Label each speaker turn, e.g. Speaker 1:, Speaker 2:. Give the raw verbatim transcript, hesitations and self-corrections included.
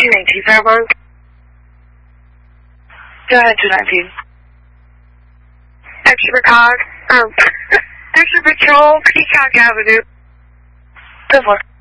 Speaker 1: two nineteen Fairbank. Go ahead, two nineteen. Extra Precog, um, Extra Patrol, Peacock Avenue. Good luck.